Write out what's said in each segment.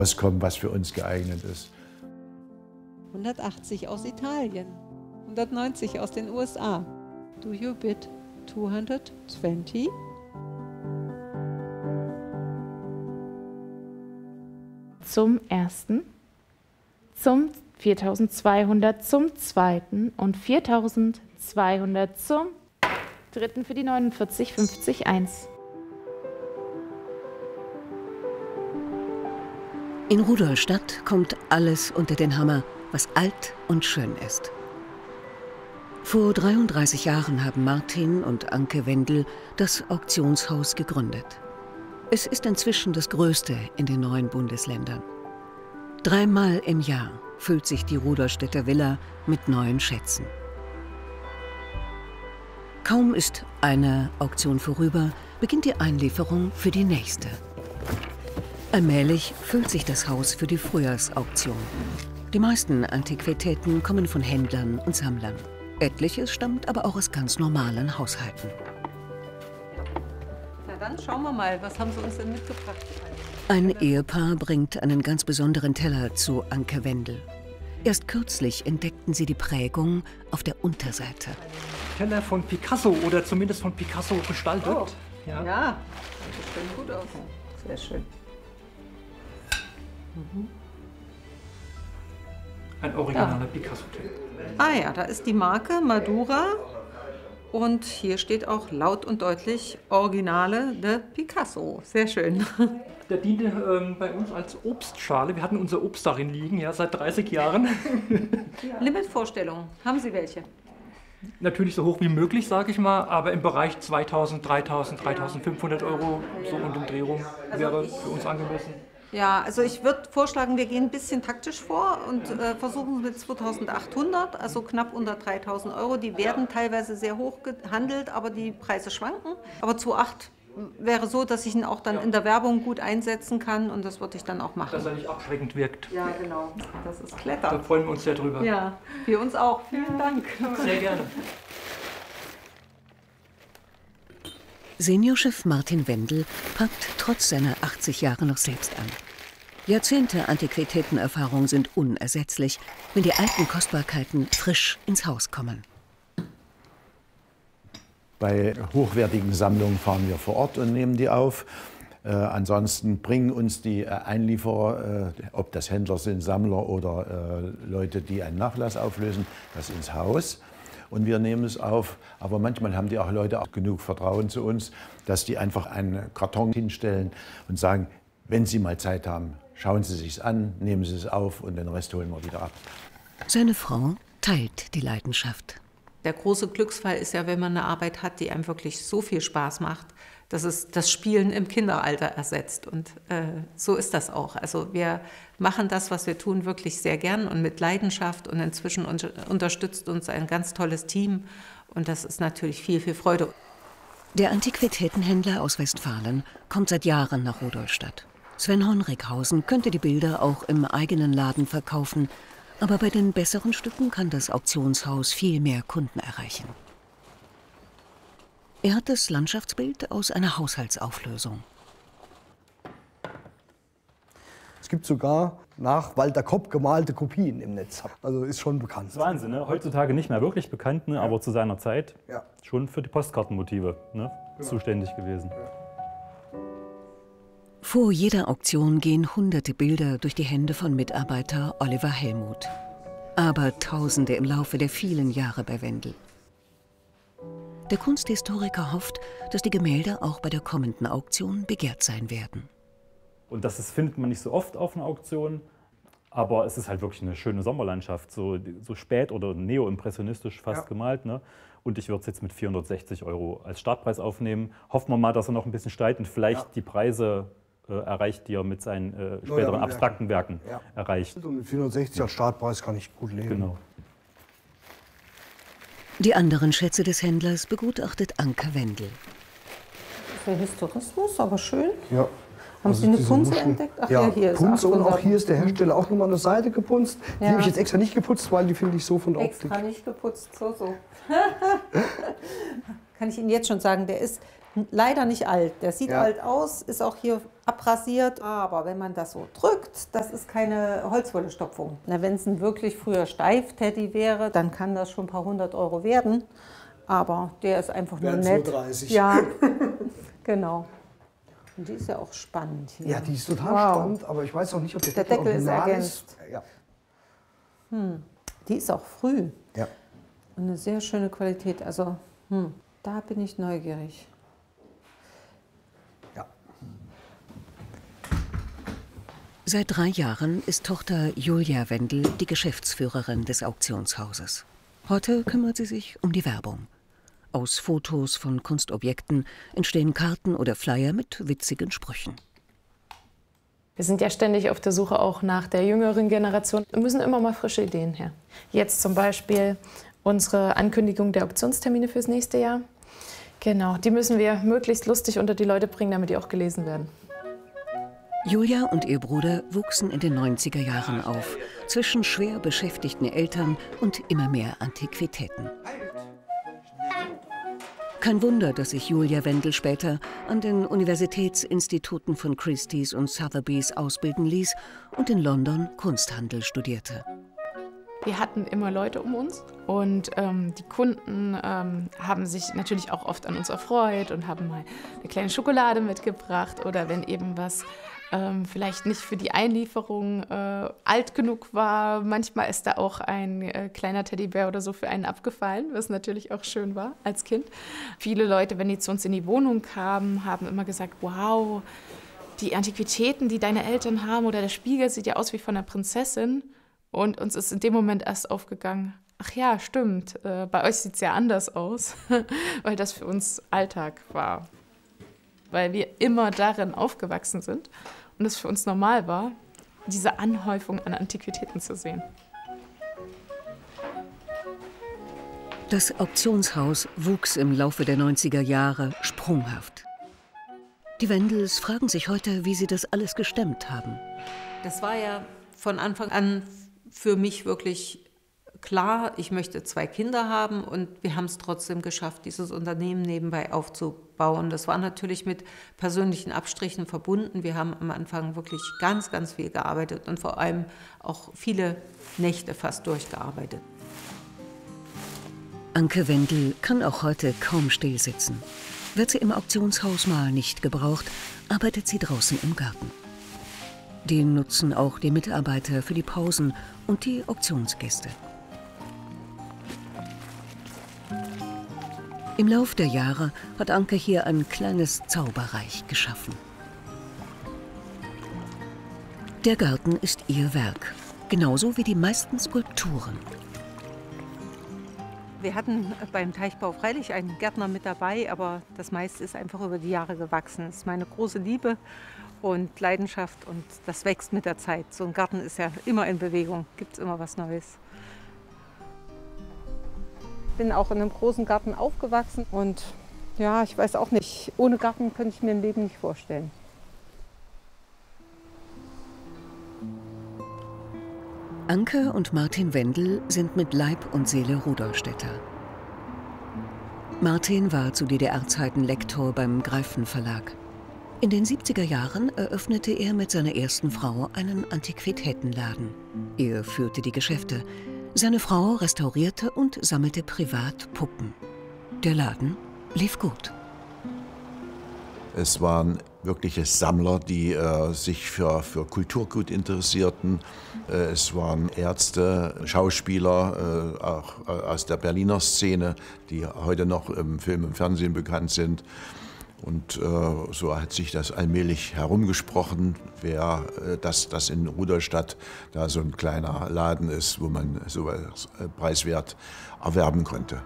was kommt, was für uns geeignet ist. 180 aus Italien, 190 aus den USA. Do you bid 220? Zum ersten, zum 4200 zum zweiten und 4200 zum dritten für die 49,50 In Rudolstadt kommt alles unter den Hammer, was alt und schön ist. Vor 33 Jahren haben Martin und Anke Wendel das Auktionshaus gegründet. Es ist inzwischen das größte in den 9 Bundesländern. 3-mal im Jahr füllt sich die Rudolstädter Villa mit neuen Schätzen. Kaum ist eine Auktion vorüber, beginnt die Einlieferung für die nächste. Allmählich füllt sich das Haus für die Frühjahrsauktion. Die meisten Antiquitäten kommen von Händlern und Sammlern. Etliches stammt aber auch aus ganz normalen Haushalten. Na dann schauen wir mal, was haben Sie uns denn mitgebracht? Ein Ehepaar bringt einen ganz besonderen Teller zu Anke Wendel. Erst kürzlich entdeckten sie die Prägung auf der Unterseite. Teller von Picasso oder zumindest von Picasso gestaltet. Oh. Ja, das sieht gut aus. Sehr schön. Ein originaler Picasso-Teller. Ah ja, da ist die Marke Madura und hier steht auch laut und deutlich Originale de Picasso. Sehr schön. Der diente bei uns als Obstschale. Wir hatten unser Obst darin liegen, ja, seit 30 Jahren. Limitvorstellungen, haben Sie welche? Natürlich so hoch wie möglich, sage ich mal, aber im Bereich 2.000, 3.000, 3.500 Euro, so und um Dreh rum, wäre für uns angemessen. Ja, also ich würde vorschlagen, wir gehen ein bisschen taktisch vor und versuchen mit 2.800, also knapp unter 3.000 Euro. Die werden teilweise sehr hoch gehandelt, aber die Preise schwanken. Aber 2.800 wäre so, dass ich ihn auch dann in der Werbung gut einsetzen kann und das würde ich dann auch machen. Dass er nicht abschreckend wirkt. Ja, genau. Das ist Kletter. Da freuen wir uns sehr drüber. Ja, wir uns auch. Vielen Dank. Sehr gerne. Seniorchef Martin Wendel packt trotz seiner 80 Jahre noch selbst an. Jahrzehnte Antiquitätenerfahrung sind unersetzlich, wenn die alten Kostbarkeiten frisch ins Haus kommen. Bei hochwertigen Sammlungen fahren wir vor Ort und nehmen die auf. Ansonsten bringen uns die Einlieferer, ob das Händler sind, Sammler oder Leute, die einen Nachlass auflösen, das ins Haus. Und wir nehmen es auf, aber manchmal haben die auch Leute auch genug Vertrauen zu uns, dass die einfach einen Karton hinstellen und sagen, wenn Sie mal Zeit haben, schauen Sie sich's an, nehmen Sie es auf und den Rest holen wir wieder ab. Seine Frau teilt die Leidenschaft. Der große Glücksfall ist ja, wenn man eine Arbeit hat, die einem wirklich so viel Spaß macht, dass es das Spielen im Kinderalter ersetzt. Und so ist das auch. Also wir machen das, was wir tun, wirklich sehr gern und mit Leidenschaft. Und inzwischen unterstützt uns ein ganz tolles Team. Und das ist natürlich viel, viel Freude. Der Antiquitätenhändler aus Westfalen kommt seit Jahren nach Rudolstadt. Sven Honrighausen könnte die Bilder auch im eigenen Laden verkaufen. Aber bei den besseren Stücken kann das Auktionshaus viel mehr Kunden erreichen. Er hat das Landschaftsbild aus einer Haushaltsauflösung. Es gibt sogar nach Walter Kopp gemalte Kopien im Netz. Also ist schon bekannt. Das ist Wahnsinn, ne? Heutzutage nicht mehr wirklich bekannt, ne? Aber zu seiner Zeit ja, schon für die Postkartenmotive, ne? Zuständig gewesen. Vor jeder Auktion gehen hunderte Bilder durch die Hände von Mitarbeiter Oliver Hellmuth. Aber Tausende im Laufe der vielen Jahre bei Wendel. Der Kunsthistoriker hofft, dass die Gemälde auch bei der kommenden Auktion begehrt sein werden. Und das findet man nicht so oft auf einer Auktion, aber es ist halt wirklich eine schöne Sommerlandschaft, so spät- oder neoimpressionistisch fast gemalt. Ne? Und ich würde es jetzt mit 460 Euro als Startpreis aufnehmen. Hoffen wir mal, dass er noch ein bisschen steigt und vielleicht die Preise erreicht, die er mit seinen späteren abstrakten Werken erreicht. Und mit 460 als Startpreis kann ich gut leben. Genau. Die anderen Schätze des Händlers begutachtet Anke Wendel. Für Historismus, aber schön. Ja. Haben Sie eine Punze entdeckt? Ach ja, hier ist Punze und 800. auch hier ist der Hersteller auch nochmal eine Seite gepunzt. Die habe ich jetzt extra nicht geputzt, weil die finde ich so von der Optik. Extra nicht geputzt, so. Kann ich Ihnen jetzt schon sagen, der ist Leider nicht alt. Der sieht alt aus, ist auch hier abrasiert. Aber wenn man das so drückt, das ist keine Holzwollestopfung. Wenn es ein wirklich früher Steifteddy wäre, dann kann das schon ein paar 100 € werden. Aber der ist einfach nur nett. 30. Ja, genau. Und die ist ja auch spannend hier. Ja, die ist total spannend, aber ich weiß auch nicht, ob der Deckel ist original ergänzt. Ja. Die ist auch früh. Ja. Und eine sehr schöne Qualität. Also, da bin ich neugierig. Ja. Seit 3 Jahren ist Tochter Julia Wendel die Geschäftsführerin des Auktionshauses. Heute kümmert sie sich um die Werbung. Aus Fotos von Kunstobjekten entstehen Karten oder Flyer mit witzigen Sprüchen. Wir sind ja ständig auf der Suche auch nach der jüngeren Generation. Wir müssen immer mal frische Ideen her. Jetzt zum Beispiel unsere Ankündigung der Auktionstermine fürs nächste Jahr. Genau, die müssen wir möglichst lustig unter die Leute bringen, damit die auch gelesen werden. Julia und ihr Bruder wuchsen in den 90er Jahren auf, zwischen schwer beschäftigten Eltern und immer mehr Antiquitäten. Kein Wunder, dass sich Julia Wendel später an den Universitätsinstituten von Christie's und Sotheby's ausbilden ließ und in London Kunsthandel studierte. Wir hatten immer Leute um uns und die Kunden haben sich natürlich auch oft an uns erfreut und haben mal eine kleine Schokolade mitgebracht oder wenn eben was vielleicht nicht für die Einlieferung alt genug war. Manchmal ist da auch ein kleiner Teddybär oder so für einen abgefallen, was natürlich auch schön war als Kind. Viele Leute, wenn die zu uns in die Wohnung kamen, haben immer gesagt, wow, die Antiquitäten, die deine Eltern haben oder der Spiegel sieht ja aus wie von einer Prinzessin. Und uns ist in dem Moment erst aufgegangen, ach ja, stimmt, bei euch sieht es ja anders aus, weil das für uns Alltag war. Weil wir immer darin aufgewachsen sind und es für uns normal war, diese Anhäufung an Antiquitäten zu sehen. Das Auktionshaus wuchs im Laufe der 90er Jahre sprunghaft. Die Wendels fragen sich heute, wie sie das alles gestemmt haben. Das war ja von Anfang an für mich wirklich klar, ich möchte 2 Kinder haben und wir haben es trotzdem geschafft, dieses Unternehmen nebenbei aufzubauen. Das war natürlich mit persönlichen Abstrichen verbunden. Wir haben am Anfang wirklich ganz, ganz viel gearbeitet und vor allem auch viele Nächte fast durchgearbeitet. Anke Wendel kann auch heute kaum still sitzen. Wird sie im Auktionshaus mal nicht gebraucht, arbeitet sie draußen im Garten. Den nutzen auch die Mitarbeiter für die Pausen und die Auktionsgäste. Im Lauf der Jahre hat Anke hier ein kleines Zauberreich geschaffen. Der Garten ist ihr Werk, genauso wie die meisten Skulpturen. Wir hatten beim Teichbau freilich einen Gärtner mit dabei, aber das meiste ist einfach über die Jahre gewachsen. Das ist meine große Liebe und Leidenschaft und das wächst mit der Zeit. So ein Garten ist ja immer in Bewegung, gibt es immer was Neues. Ich bin auch in einem großen Garten aufgewachsen und ja, ich weiß auch nicht, ohne Garten könnte ich mir ein Leben nicht vorstellen. Anke und Martin Wendel sind mit Leib und Seele Rudolstädter. Martin war zu DDR-Zeiten Lektor beim Greifen Verlag. In den 70er Jahren eröffnete er mit seiner ersten Frau einen Antiquitätenladen. Er führte die Geschäfte. Seine Frau restaurierte und sammelte privat Puppen. Der Laden lief gut. Es waren wirkliche Sammler, die sich für Kulturgut interessierten. Es waren Ärzte, Schauspieler, auch aus der Berliner Szene, die heute noch im Film und Fernsehen bekannt sind. Und so hat sich das allmählich herumgesprochen, dass in Rudolstadt da so ein kleiner Laden ist, wo man sowas preiswert erwerben konnte.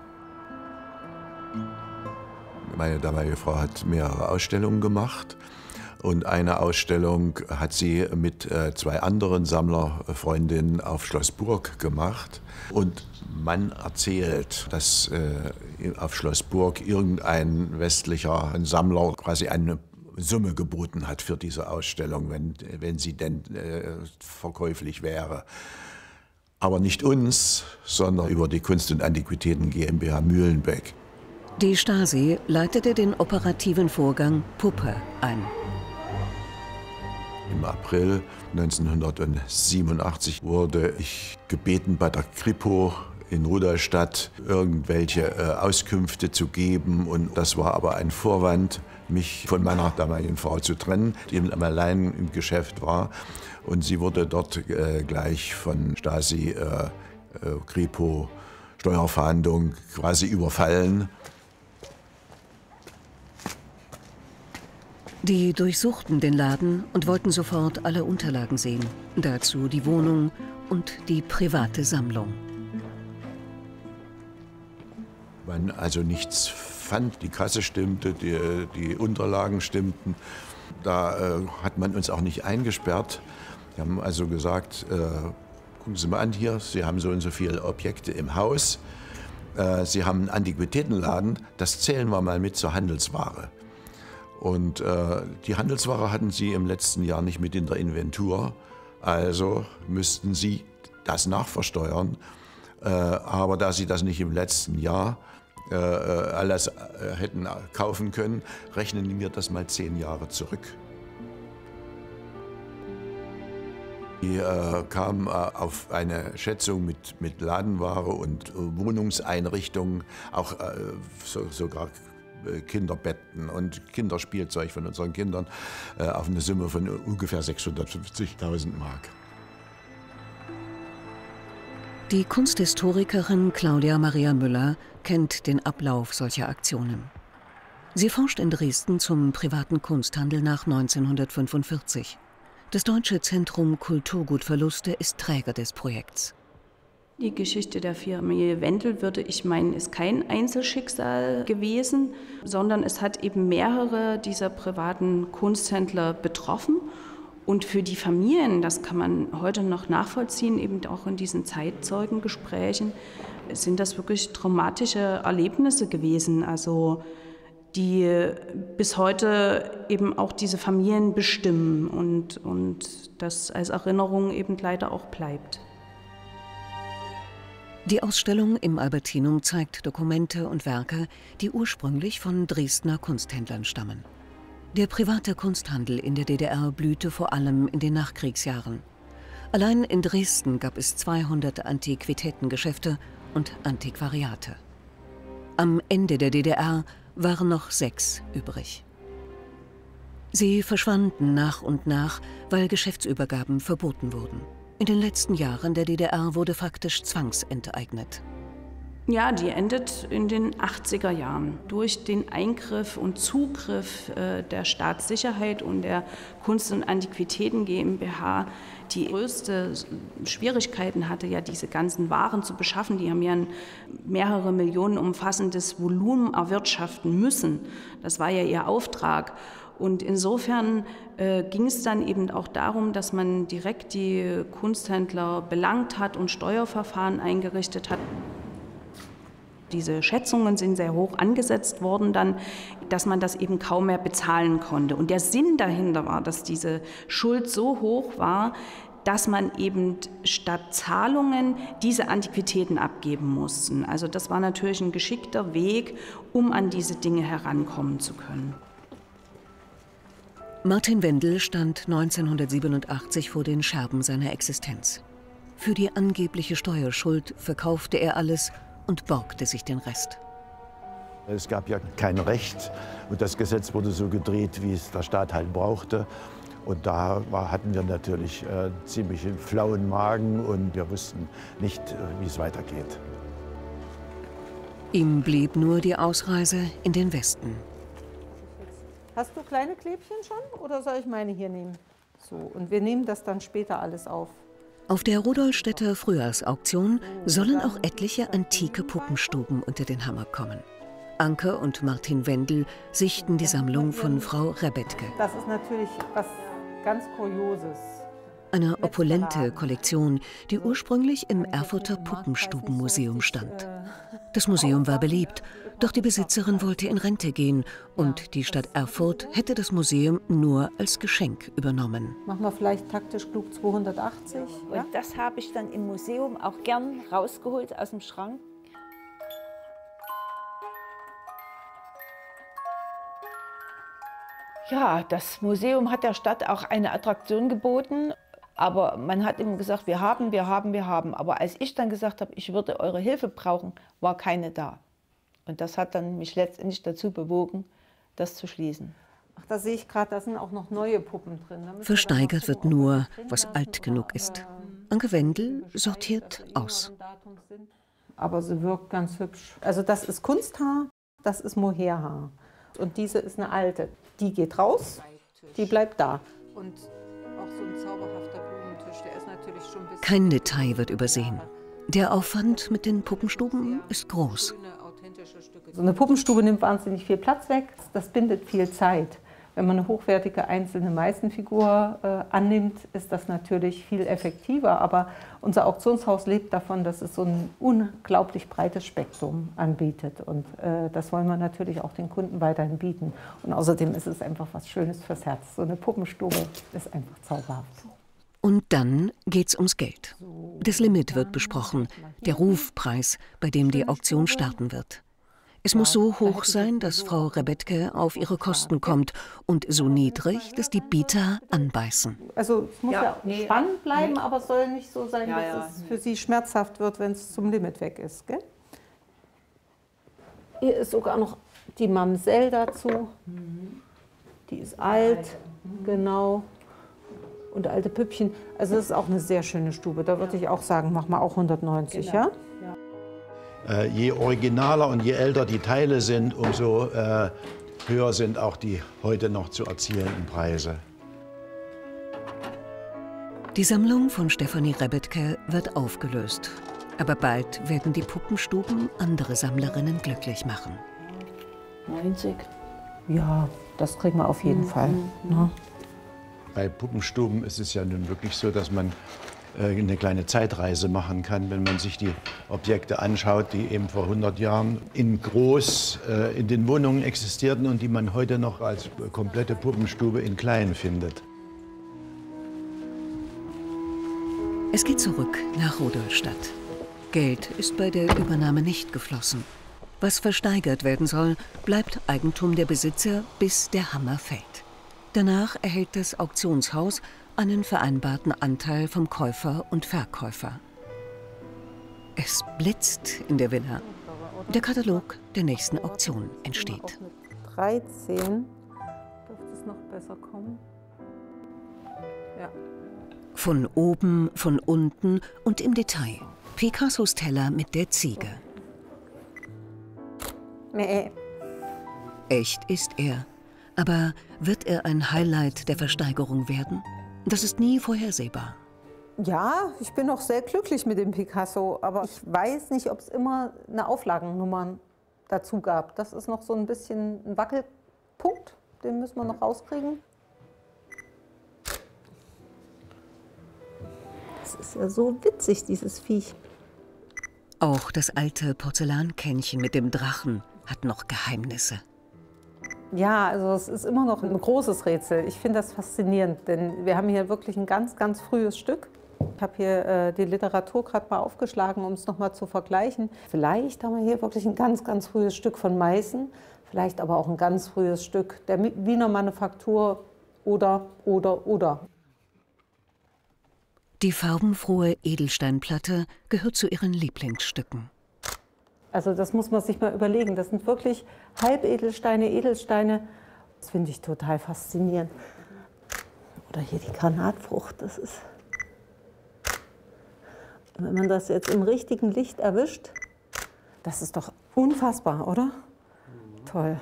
Meine damalige Frau hat mehrere Ausstellungen gemacht und eine Ausstellung hat sie mit 2 anderen Sammlerfreundinnen auf Schloss Burg gemacht. Und man erzählt, dass auf Schloss Burg irgendein westlicher Sammler quasi eine Summe geboten hat für diese Ausstellung, wenn sie denn verkäuflich wäre. Aber nicht uns, sondern über die Kunst- und Antiquitäten GmbH Mühlenbeck. Die Stasi leitete den operativen Vorgang Puppe ein. Im April 1987 wurde ich gebeten, bei der Kripo in Rudolstadt irgendwelche Auskünfte zu geben. Und das war aber ein Vorwand, mich von meiner damaligen Frau zu trennen, die allein im Geschäft war. Und sie wurde dort gleich von Stasi, Kripo, Steuerfahndung quasi überfallen. Die durchsuchten den Laden und wollten sofort alle Unterlagen sehen. Dazu die Wohnung und die private Sammlung. Man also nichts fand, die Kasse stimmte, die Unterlagen stimmten. Da hat man uns auch nicht eingesperrt. Wir haben also gesagt, gucken Sie mal an hier, Sie haben so und so viele Objekte im Haus. Sie haben einen Antiquitätenladen, das zählen wir mal mit zur Handelsware. Und die Handelsware hatten Sie im letzten Jahr nicht mit in der Inventur, also müssten Sie das nachversteuern. Aber da Sie das nicht im letzten Jahr alles hätten kaufen können, rechnen wir das mal 10 Jahre zurück. Die kamen auf eine Schätzung mit Ladenware und Wohnungseinrichtungen, auch sogar Kinderbetten und Kinderspielzeug von unseren Kindern, auf eine Summe von ungefähr 650.000 Mark. Die Kunsthistorikerin Claudia Maria Müller kennt den Ablauf solcher Aktionen. Sie forscht in Dresden zum privaten Kunsthandel nach 1945. Das Deutsche Zentrum Kulturgutverluste ist Träger des Projekts. Die Geschichte der Familie Wendel, würde ich meinen, ist kein Einzelschicksal gewesen, sondern es hat eben mehrere dieser privaten Kunsthändler betroffen. Und für die Familien, das kann man heute noch nachvollziehen, eben auch in diesen Zeitzeugengesprächen, sind das wirklich traumatische Erlebnisse gewesen, also die bis heute eben auch diese Familien bestimmen und das als Erinnerung eben leider auch bleibt. Die Ausstellung im Albertinum zeigt Dokumente und Werke, die ursprünglich von Dresdner Kunsthändlern stammen. Der private Kunsthandel in der DDR blühte vor allem in den Nachkriegsjahren. Allein in Dresden gab es 200 Antiquitätengeschäfte und Antiquariate. Am Ende der DDR waren noch 6 übrig. Sie verschwanden nach und nach, weil Geschäftsübergaben verboten wurden. In den letzten Jahren der DDR wurde faktisch zwangsenteignet. Ja, die endet in den 80er Jahren. Durch den Eingriff und Zugriff der Staatssicherheit und der Kunst- und Antiquitäten GmbH, die größte Schwierigkeiten hatte, ja diese ganzen Waren zu beschaffen. Die haben ja ein mehrere Millionen umfassendes Volumen erwirtschaften müssen. Das war ja ihr Auftrag. Und insofern ging es dann eben auch darum, dass man direkt die Kunsthändler belangt hat und Steuerverfahren eingerichtet hat. Diese Schätzungen sind sehr hoch angesetzt worden dann, dass man das eben kaum mehr bezahlen konnte. Und der Sinn dahinter war, dass diese Schuld so hoch war, dass man eben statt Zahlungen diese Antiquitäten abgeben mussten. Also das war natürlich ein geschickter Weg, um an diese Dinge herankommen zu können. Martin Wendel stand 1987 vor den Scherben seiner Existenz. Für die angebliche Steuerschuld verkaufte er alles und borgte sich den Rest. Es gab ja kein Recht und das Gesetz wurde so gedreht, wie es der Staat halt brauchte. Und da hatten wir natürlich ziemlich einen flauen Magen und wir wussten nicht, wie es weitergeht. Ihm blieb nur die Ausreise in den Westen. Hast du kleine Klebchen schon oder soll ich meine hier nehmen? So, und wir nehmen das dann später alles auf. Auf der Rudolstädter Frühjahrsauktion sollen auch etliche antike Puppenstuben unter den Hammer kommen. Anke und Martin Wendel sichten die Sammlung von Frau Rebetke. Das ist natürlich was ganz Kurioses. Eine opulente Kollektion, die ursprünglich im Erfurter Puppenstubenmuseum stand. Das Museum war beliebt, doch die Besitzerin wollte in Rente gehen und die Stadt Erfurt hätte das Museum nur als Geschenk übernommen. Machen wir vielleicht taktisch klug 280. Ja? Und das habe ich dann im Museum auch gern rausgeholt aus dem Schrank. Ja, das Museum hat der Stadt auch eine Attraktion geboten. Aber man hat immer gesagt, wir haben. Aber als ich dann gesagt habe, ich würde eure Hilfe brauchen, war keine da. Und das hat dann mich letztendlich dazu bewogen, das zu schließen. Ach, da sehe ich gerade, da sind auch noch neue Puppen drin. Versteigert wird nur, was alt genug ist. Anke Wendel sortiert aus. Aber sie wirkt ganz hübsch. Also das ist Kunsthaar, das ist Mohairhaar. Und diese ist eine alte. Die geht raus, die bleibt da. Und auch so ein zauberhafter Blumenttisch, der ist natürlich schon ein bisschen... Kein Detail wird übersehen. Der Aufwand mit den Puppenstuben ist groß. So eine Puppenstube nimmt wahnsinnig viel Platz weg. Das bindet viel Zeit. Wenn man eine hochwertige einzelne Meißenfigur annimmt, ist das natürlich viel effektiver. Aber unser Auktionshaus lebt davon, dass es so ein unglaublich breites Spektrum anbietet. Und das wollen wir natürlich auch den Kunden weiterhin bieten. Und außerdem ist es einfach was Schönes fürs Herz. So eine Puppenstube ist einfach zauberhaft. Und dann geht's ums Geld. Das Limit wird besprochen, der Rufpreis, bei dem die Auktion starten wird. Es muss so hoch sein, dass Frau Rebetke auf ihre Kosten kommt und so niedrig, dass die Bieter anbeißen. Also es muss ja spannend bleiben, aber es soll nicht so sein, dass es für sie schmerzhaft wird, wenn es zum Limit weg ist. Gell? Hier ist sogar noch die Mamsell dazu. Die ist alt, genau. Und alte Püppchen. Also das ist auch eine sehr schöne Stube. Da würde ich auch sagen, mach mal auch 190, ja? Je originaler und je älter die Teile sind, umso höher sind auch die heute noch zu erzielenden Preise. Die Sammlung von Stefanie Rebetke wird aufgelöst. Aber bald werden die Puppenstuben andere Sammlerinnen glücklich machen. 90? Ja, das kriegen wir auf jeden Fall. Ne? Bei Puppenstuben ist es ja nun wirklich so, dass man eine kleine Zeitreise machen kann, wenn man sich die Objekte anschaut, die eben vor 100 Jahren in groß in den Wohnungen existierten und die man heute noch als komplette Puppenstube in klein findet. Es geht zurück nach Rudolstadt. Geld ist bei der Übernahme nicht geflossen. Was versteigert werden soll, bleibt Eigentum der Besitzer, bis der Hammer fällt. Danach erhält das Auktionshaus einen vereinbarten Anteil vom Käufer und Verkäufer. Es blitzt in der Villa. Der Katalog der nächsten Auktion entsteht. Mit 13 dürfte es noch besser kommen. Ja. Von oben, von unten und im Detail. Picassos Teller mit der Ziege. Nee. Echt ist er. Aber wird er ein Highlight der Versteigerung werden? Das ist nie vorhersehbar. Ja, ich bin auch sehr glücklich mit dem Picasso, aber ich weiß nicht, ob es immer eine Auflagennummer dazu gab. Das ist noch so ein bisschen ein Wackelpunkt, den müssen wir noch rauskriegen. Das ist ja so witzig, dieses Viech. Auch das alte Porzellankännchen mit dem Drachen hat noch Geheimnisse. Ja, also es ist immer noch ein großes Rätsel. Ich finde das faszinierend, denn wir haben hier wirklich ein ganz, ganz frühes Stück. Ich habe hier die Literatur gerade mal aufgeschlagen, um es noch mal zu vergleichen. Vielleicht haben wir hier wirklich ein ganz, ganz frühes Stück von Meißen, vielleicht aber auch ein ganz frühes Stück der Wiener Manufaktur oder. Die farbenfrohe Edelsteinplatte gehört zu ihren Lieblingsstücken. Also das muss man sich mal überlegen. Das sind wirklich Halbedelsteine, Edelsteine. Das finde ich total faszinierend. Oder hier die Granatfrucht. Das ist... Wenn man das jetzt im richtigen Licht erwischt, das ist doch unfassbar, oder? Toll.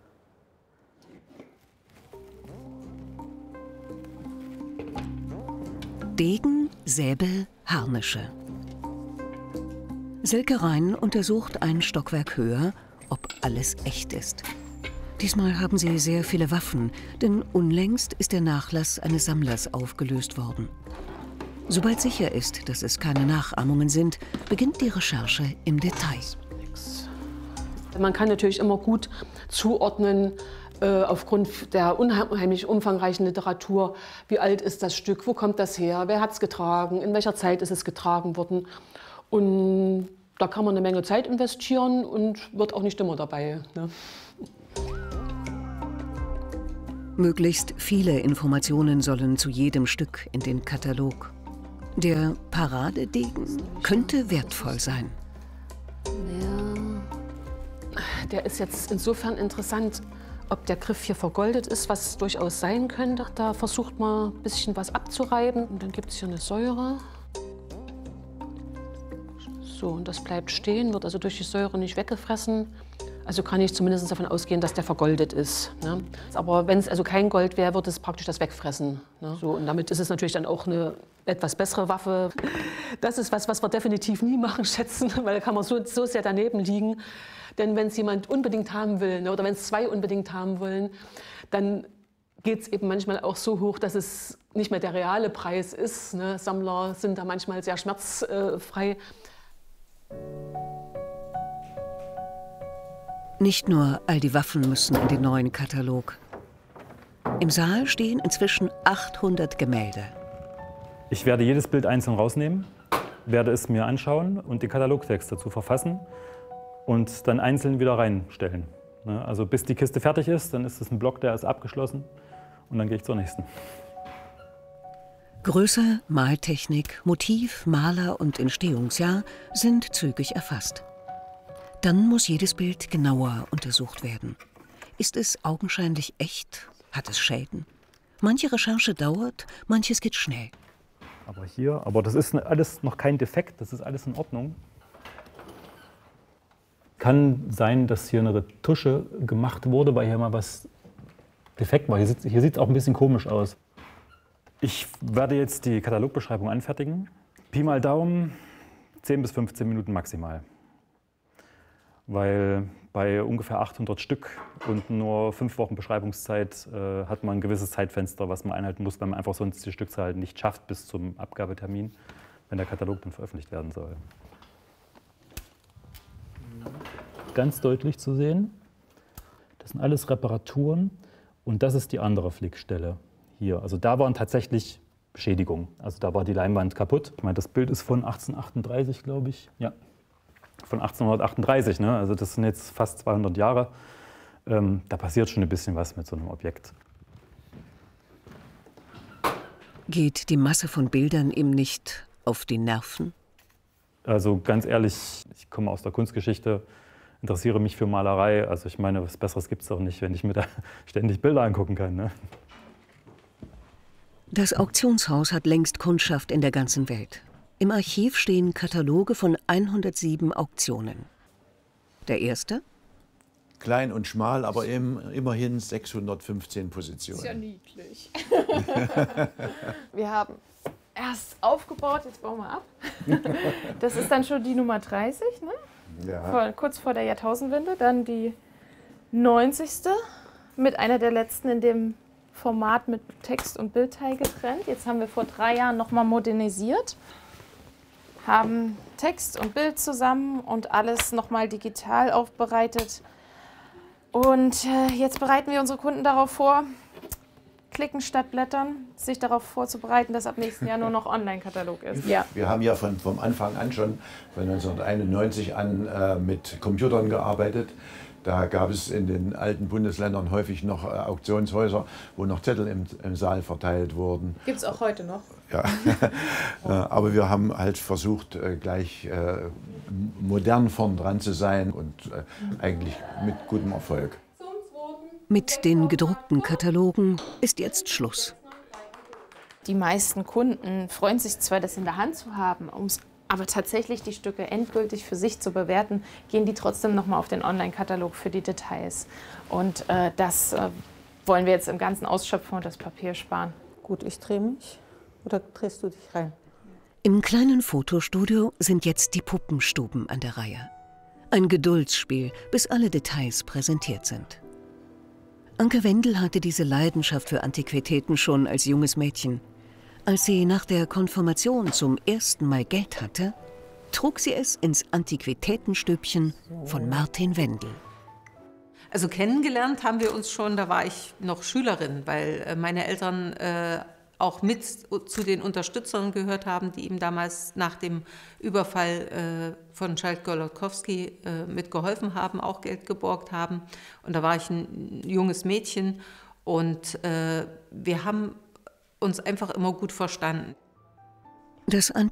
Degen, Säbel, Harnische. Silke Rhein untersucht ein Stockwerk höher, ob alles echt ist. Diesmal haben sie sehr viele Waffen, denn unlängst ist der Nachlass eines Sammlers aufgelöst worden. Sobald sicher ist, dass es keine Nachahmungen sind, beginnt die Recherche im Detail. Man kann natürlich immer gut zuordnen, aufgrund der unheimlich umfangreichen Literatur, wie alt ist das Stück, wo kommt das her, wer hat es getragen, in welcher Zeit ist es getragen worden. Und da kann man eine Menge Zeit investieren und wird auch nicht immer dabei. Ne? Möglichst viele Informationen sollen zu jedem Stück in den Katalog. Der Paradedegen könnte wertvoll sein. Der ist jetzt insofern interessant, ob der Griff hier vergoldet ist, was durchaus sein könnte. Da versucht man ein bisschen was abzureiben. Und dann gibt es hier eine Säure. So, und das bleibt stehen, wird also durch die Säure nicht weggefressen. Also kann ich zumindest davon ausgehen, dass der vergoldet ist. Ne? Aber wenn es also kein Gold wäre, wird es praktisch das wegfressen. Ne? So, und damit ist es natürlich dann auch eine etwas bessere Waffe. Das ist was wir definitiv nie machen, schätzen, weil da kann man so sehr daneben liegen. Denn wenn es jemand unbedingt haben will, ne, oder wenn es zwei unbedingt haben wollen, dann geht es eben manchmal auch so hoch, dass es nicht mehr der reale Preis ist. Ne? Sammler sind da manchmal sehr schmerzfrei. Nicht nur all die Waffen müssen in den neuen Katalog. Im Saal stehen inzwischen 800 Gemälde. Ich werde jedes Bild einzeln rausnehmen, werde es mir anschauen und den Katalogtext dazu verfassen und dann einzeln wieder reinstellen. Also bis die Kiste fertig ist, dann ist es ein Block, der ist abgeschlossen und dann gehe ich zur nächsten. Größe, Maltechnik, Motiv, Maler und Entstehungsjahr sind zügig erfasst. Dann muss jedes Bild genauer untersucht werden. Ist es augenscheinlich echt? Hat es Schäden? Manche Recherche dauert, manches geht schnell. Aber das ist alles noch kein Defekt, das ist alles in Ordnung. Kann sein, dass hier eine Retusche gemacht wurde, weil hier mal was defekt war. Hier sieht es auch ein bisschen komisch aus. Ich werde jetzt die Katalogbeschreibung anfertigen. Pi mal Daumen, 10 bis 15 Minuten maximal. Weil bei ungefähr 800 Stück und nur 5 Wochen Beschreibungszeit hat man ein gewisses Zeitfenster, was man einhalten muss, weil man einfach sonst die Stückzahl nicht schafft bis zum Abgabetermin, wenn der Katalog dann veröffentlicht werden soll. Ganz deutlich zu sehen, das sind alles Reparaturen und das ist die andere Flickstelle hier. Also da waren tatsächlich Beschädigungen, also da war die Leinwand kaputt. Ich meine, das Bild ist von 1838, glaube ich. Ja. Von 1838, ne? Also das sind jetzt fast 200 Jahre. Da passiert schon ein bisschen was mit so einem Objekt. Geht die Masse von Bildern ihm nicht auf die Nerven? Also ganz ehrlich, ich komme aus der Kunstgeschichte, interessiere mich für Malerei. Also ich meine, was Besseres gibt es doch nicht, wenn ich mir da ständig Bilder angucken kann. Ne? Das Auktionshaus hat längst Kundschaft in der ganzen Welt. Im Archiv stehen Kataloge von 107 Auktionen. Der erste? Klein und schmal, aber immerhin 615 Positionen. Das ist ja niedlich. Wir haben erst aufgebaut, jetzt bauen wir ab. Das ist dann schon die Nummer 30, ne? Ja. Kurz vor der Jahrtausendwende. Dann die 90. mit einer der letzten in dem Format mit Text- und Bildteil getrennt. Jetzt haben wir vor 3 Jahren nochmal modernisiert. Haben Text und Bild zusammen und alles nochmal digital aufbereitet. Und jetzt bereiten wir unsere Kunden darauf vor, klicken statt blättern, sich darauf vorzubereiten, dass ab nächsten Jahr nur noch Online-Katalog ist. Ja. Wir haben ja vom Anfang an schon, von 1991 an, mit Computern gearbeitet. Da gab es in den alten Bundesländern häufig noch Auktionshäuser, wo noch Zettel im Saal verteilt wurden. Gibt es auch heute noch. Ja, aber wir haben halt versucht, gleich modern vorn dran zu sein und eigentlich mit gutem Erfolg. Mit den gedruckten Katalogen ist jetzt Schluss. Die meisten Kunden freuen sich zwar, das in der Hand zu haben, aber tatsächlich die Stücke endgültig für sich zu bewerten, gehen die trotzdem noch mal auf den Online-Katalog für die Details. Und das wollen wir jetzt im Ganzen ausschöpfen und das Papier sparen. Gut, ich drehe mich. Oder drehst du dich rein? Im kleinen Fotostudio sind jetzt die Puppenstuben an der Reihe. Ein Geduldsspiel, bis alle Details präsentiert sind. Anke Wendel hatte diese Leidenschaft für Antiquitäten schon als junges Mädchen. Als sie nach der Konfirmation zum ersten Mal Geld hatte, trug sie es ins Antiquitätenstübchen von Martin Wendel. Also kennengelernt haben wir uns schon, da war ich noch Schülerin, weil meine Eltern auch mit zu den Unterstützern gehört haben, die ihm damals nach dem Überfall von Schalk-Golodkowski mitgeholfen haben, auch Geld geborgt haben. Und da war ich ein junges Mädchen Und wir haben uns einfach immer gut verstanden. Das